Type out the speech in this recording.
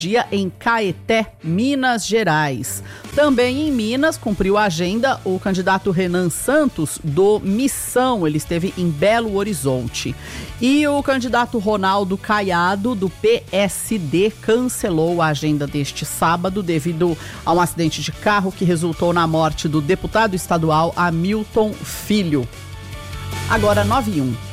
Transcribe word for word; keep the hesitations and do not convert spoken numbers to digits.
dia em Caeté, Minas Gerais. Também em Minas, cumpriu a agenda o candidato Renan Santos, do Missão. Ele esteve em Belo Horizonte. E o candidato Ronaldo Caiado, do P S D, cancelou a agenda deste sábado devido a um acidente de carro que resultou na morte do deputado estadual Hamilton Filho. Agora, nove e um.